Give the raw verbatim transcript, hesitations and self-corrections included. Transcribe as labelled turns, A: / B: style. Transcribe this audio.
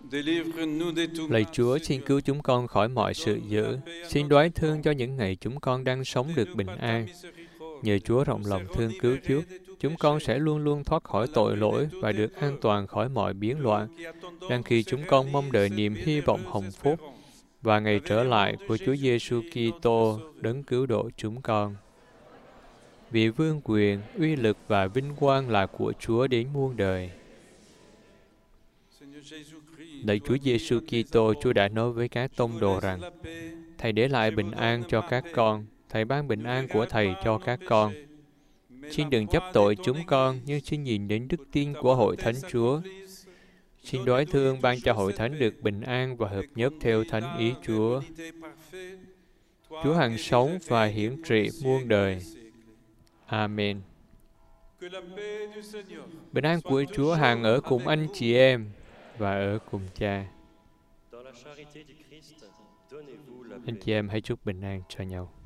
A: Lạy Chúa, xin cứu chúng con khỏi mọi sự dữ. Xin đoái thương cho những ngày chúng con đang sống được bình an. Nhờ Chúa rộng lòng thương cứu giúp, chúng con sẽ luôn luôn thoát khỏi tội lỗi và được an toàn khỏi mọi biến loạn, đang khi chúng con mong đợi niềm hy vọng hồng phúc và ngày trở lại của Chúa Giêsu Kitô đấng cứu độ chúng con. Vì vương quyền, uy lực và vinh quang là của Chúa đến muôn đời. Lạy Chúa Giêsu Kitô, Chúa đã nói với các tông đồ rằng: Thầy để lại bình an cho các con, Thầy ban bình an của Thầy cho các con. Xin đừng chấp tội chúng con, nhưng xin nhìn đến đức tin của Hội Thánh Chúa. Xin đoái thương ban cho Hội Thánh được bình an và hợp nhất theo thánh ý Chúa. Chúa hằng sống và hiển trị muôn đời. Amen. Bình an của Chúa hằng ở cùng anh chị em và ở cùng Cha. Anh chị em hãy chúc bình an cho nhau.